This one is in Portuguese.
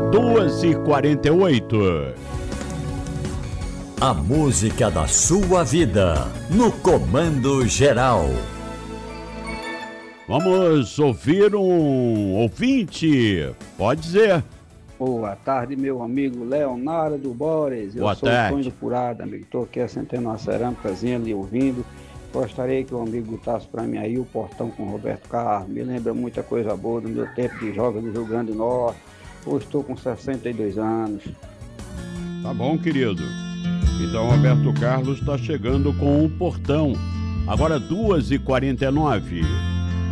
2h48. A música da sua vida, no Comando Geral. Vamos ouvir um ouvinte. Pode dizer. Boa tarde, meu amigo Leonardo Borges. Boa sou tarde. o Tonho do Curado, amigo. Estou aqui assentando uma cerâmicazinha ali ouvindo. Gostaria que o amigo botasse para mim aí o Portão com Roberto Carlos. Me lembra muita coisa boa do meu tempo de jogo no Rio Grande do Norte. Hoje estou com 62 anos. Tá bom, querido. Então, Roberto Carlos está chegando com o Portão. Agora 2h49.